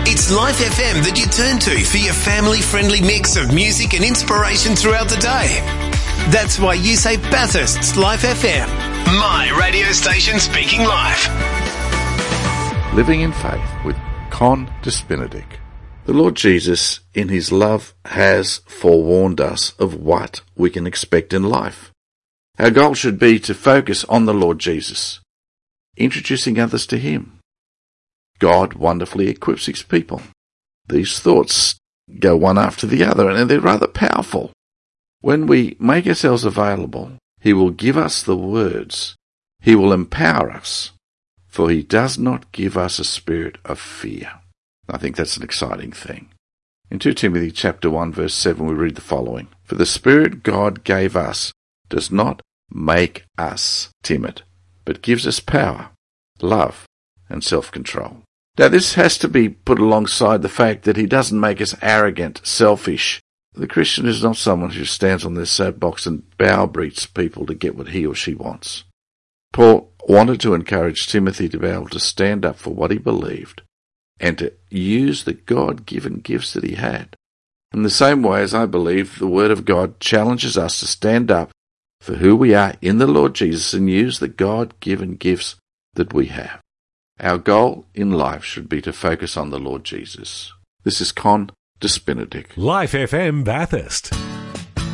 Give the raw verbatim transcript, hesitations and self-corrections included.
It's Life F M that you turn to for your family-friendly mix of music and inspiration throughout the day. That's why you say Bathurst's Life F M. My radio station speaking life. Living in Faith with Con Despinadic. The Lord Jesus, in his love, has forewarned us of what we can expect in life. Our goal should be to focus on the Lord Jesus, introducing others to him. God wonderfully equips his people. These thoughts go one after the other, and they're rather powerful. When we make ourselves available, he will give us the words. He will empower us, for he does not give us a spirit of fear. I think that's an exciting thing. In Second Timothy chapter one, verse seven, we read the following. For the Spirit God gave us does not make us timid, but gives us power, love, and self-control. Now this has to be put alongside the fact that he doesn't make us arrogant, selfish. The Christian is not someone who stands on their soapbox and browbeats people to get what he or she wants. Paul wanted to encourage Timothy to be able to stand up for what he believed and to use the God-given gifts that he had. In the same way as I believe the Word of God challenges us to stand up for who we are in the Lord Jesus and use the God-given gifts that we have. Our goal in life should be to focus on the Lord Jesus. This is Con Despinadic. Life F M Bathurst.